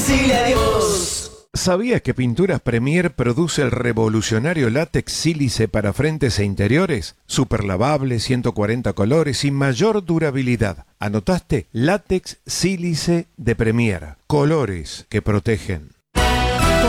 decirle adiós. ¿Sabías que Pinturas Premier produce el revolucionario látex sílice para frentes e interiores? Superlavable, 140 colores y mayor durabilidad. ¿Anotaste? Látex sílice de Premier. Colores que protegen.